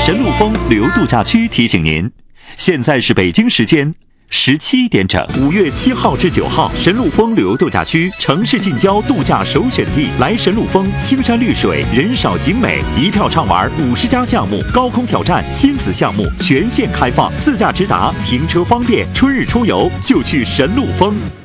神鹿峰旅游度假区提醒您，现在是北京时间17点整。5月7号至9号，神鹿峰旅游度假区城市近郊度假首选地，来神鹿峰，青山绿水，人少景美，一票畅玩50家项目，高空挑战、亲子项目全线开放，自驾直达，停车方便。春日出游就去神鹿峰。